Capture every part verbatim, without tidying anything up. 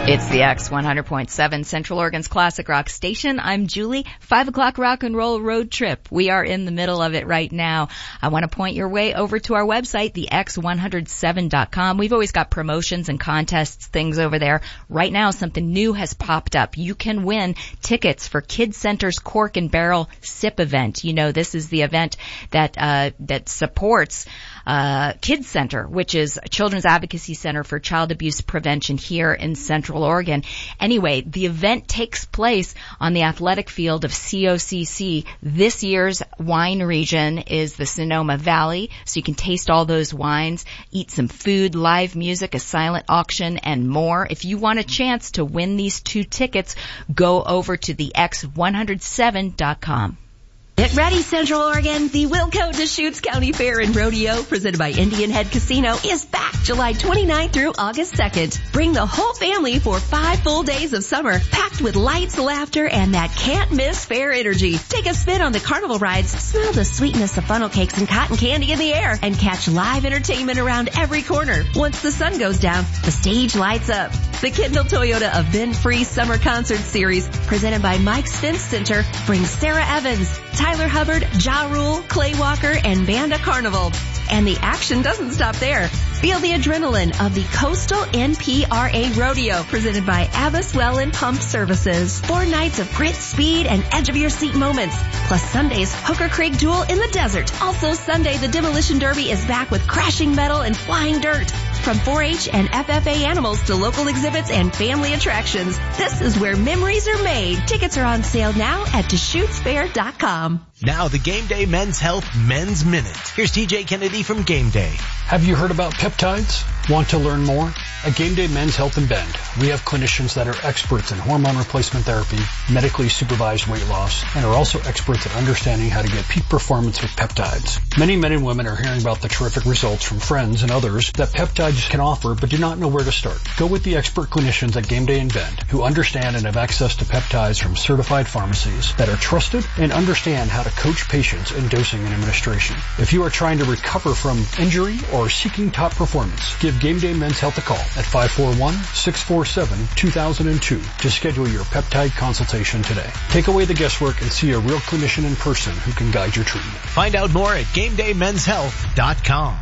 It's the X one hundred point seven, Central Oregon's classic rock station. I'm Julie. Five o'clock rock and roll road trip. We are in the middle of it right now. I want to point your way over to our website, the X one oh seven dot com. We've always got promotions and contests, things over there. Right now, something new has popped up. You can win tickets for Kid Center's Cork and Barrel SIP event. You know, this is the event that, uh, that supports Uh, Kids Center, which is a children's advocacy center for child abuse prevention here in Central Oregon. Anyway, the event takes place on the athletic field of C O C C. This year's wine region is the Sonoma Valley, so you can taste all those wines, eat some food, live music, a silent auction, and more. If you want a chance to win these two tickets, go over to the X one oh seven dot com. Get ready, Central Oregon. The Wilco Deschutes County Fair and Rodeo, presented by Indian Head Casino, is back July twenty-ninth through August second. Bring the whole family for five full days of summer, packed with lights, laughter, and that can't-miss fair energy. Take a spin on the carnival rides, smell the sweetness of funnel cakes and cotton candy in the air, and catch live entertainment around every corner. Once the sun goes down, the stage lights up. The Kendall Toyota Event Free Summer Concert Series, presented by Mike's Fence Center, brings Sarah Evans, Tyler Hubbard, Ja Rule, Clay Walker, and Banda Carnival. And the action doesn't stop there. Feel the adrenaline of the Coastal N P R A Rodeo, presented by Abbas Well and Pump Services. Four nights of grit, speed, and edge-of-your-seat moments. Plus Sunday's Hooker Creek Duel in the desert. Also Sunday, the Demolition Derby is back with crashing metal and flying dirt. From four H and F F A animals to local exhibits and family attractions, this is where memories are made. Tickets are on sale now at Deschutes Fair dot com. Now the Game Day Men's Health Men's Minute. Here's T J Kennedy from Game Day. Have you heard about peptides? Want to learn more? At Game Day Men's Health in Bend, we have clinicians that are experts in hormone replacement therapy, medically supervised weight loss, and are also experts at understanding how to get peak performance with peptides. Many men and women are hearing about the terrific results from friends and others that peptides can offer, but do not know where to start. Go with the expert clinicians at Game Day in Bend, who understand and have access to peptides from certified pharmacies that are trusted and understand how to coach patients in dosing and administration. If you are trying to recover from injury or seeking top performance, give Game Day Men's Health a call at five four one, six four seven, two thousand two to schedule your peptide consultation today. Take away the guesswork and see a real clinician in person who can guide your treatment. Find out more at game day men's health dot com.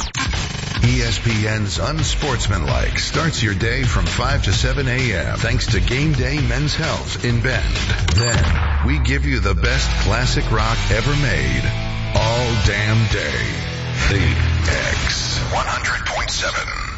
E S P N's Unsportsmanlike starts your day from five to seven a.m. thanks to Game Day Men's Health in Bend. Then, we give you the best classic rock ever made all damn day. The X one hundred point seven.